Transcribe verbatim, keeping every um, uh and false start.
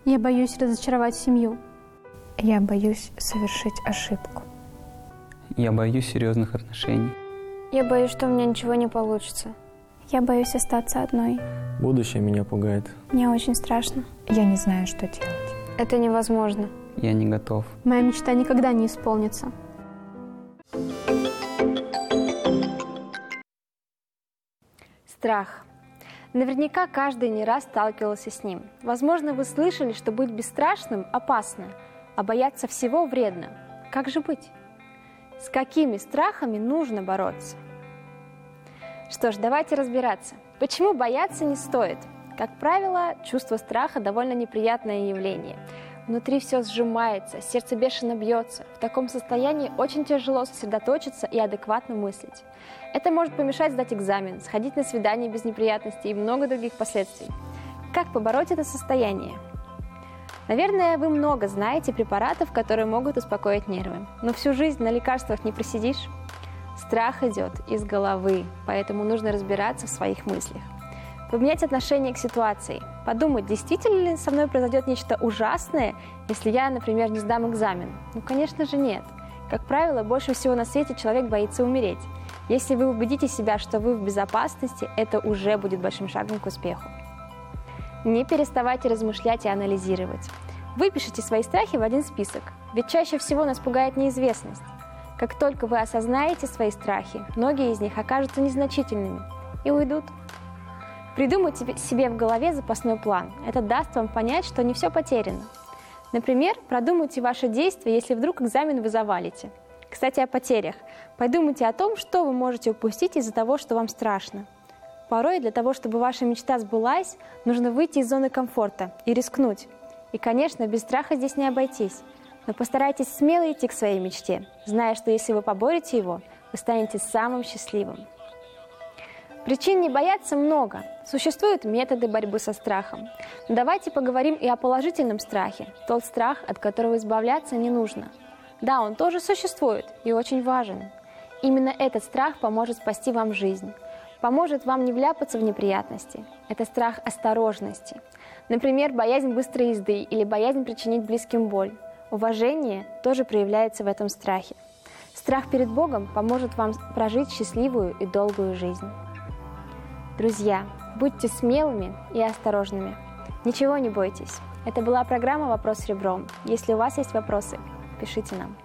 Я боюсь разочаровать семью. Я боюсь совершить ошибку. Я боюсь серьезных отношений. Я боюсь, что у меня ничего не получится. Я боюсь остаться одной. Будущее меня пугает. Мне очень страшно. Я не знаю, что делать. Это невозможно. Я не готов. Моя мечта никогда не исполнится. Страх. Наверняка каждый не раз сталкивался с ним. Возможно, вы слышали, что быть бесстрашным опасно, а бояться всего вредно. Как же быть? С какими страхами нужно бороться? Что ж, давайте разбираться. Почему бояться не стоит? Как правило, чувство страха довольно неприятное явление. Внутри все сжимается, сердце бешено бьется. В таком состоянии очень тяжело сосредоточиться и адекватно мыслить. Это может помешать сдать экзамен, сходить на свидание без неприятностей и много других последствий. Как побороть это состояние? Наверное, вы много знаете препаратов, которые могут успокоить нервы. Но всю жизнь на лекарствах не просидишь. Страх идет из головы, поэтому нужно разбираться в своих мыслях. Поменять отношение к ситуации. Подумать, действительно ли со мной произойдет нечто ужасное, если я, например, не сдам экзамен? Ну, конечно же, нет. Как правило, больше всего на свете человек боится умереть. Если вы убедите себя, что вы в безопасности, это уже будет большим шагом к успеху. Не переставайте размышлять и анализировать. Выпишите свои страхи в один список, ведь чаще всего нас пугает неизвестность. Как только вы осознаете свои страхи, многие из них окажутся незначительными и уйдут. Придумайте себе в голове запасной план. Это даст вам понять, что не все потеряно. Например, продумайте ваши действия, если вдруг экзамен вы завалите. Кстати, о потерях. Подумайте о том, что вы можете упустить из-за того, что вам страшно. Порой для того, чтобы ваша мечта сбылась, нужно выйти из зоны комфорта и рискнуть. И, конечно, без страха здесь не обойтись. Но постарайтесь смело идти к своей мечте, зная, что если вы поборете его, вы станете самым счастливым. Причин не бояться много. Существуют методы борьбы со страхом. Но давайте поговорим и о положительном страхе. Тот страх, от которого избавляться не нужно. Да, он тоже существует и очень важен. Именно этот страх поможет спасти вам жизнь. Поможет вам не вляпаться в неприятности. Это страх осторожности. Например, боязнь быстрой езды или боязнь причинить близким боль. Уважение тоже проявляется в этом страхе. Страх перед Богом поможет вам прожить счастливую и долгую жизнь. Друзья, будьте смелыми и осторожными. Ничего не бойтесь. Это была программа «Вопрос ребром». Если у вас есть вопросы, пишите нам.